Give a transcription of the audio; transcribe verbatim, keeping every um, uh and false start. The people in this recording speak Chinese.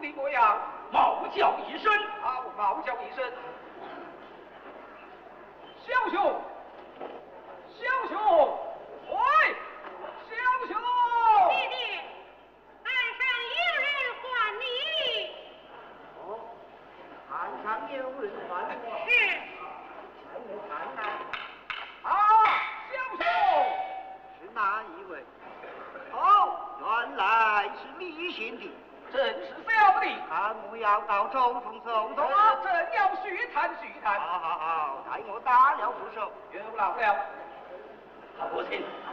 的模样， 冒叫一声。 好，冒叫一声。小熊，小熊，喂，小熊。 爹爹，岸上有人唤你。 哦，岸上有人唤我。 是。 让我看看。 啊，小熊， 是哪一位？哦，原来是迷信的。 正是小弟。 看我要到周峰走走我啊！ 正要续谈续谈。 好好好，待我打了副手。 有劳了。 父亲，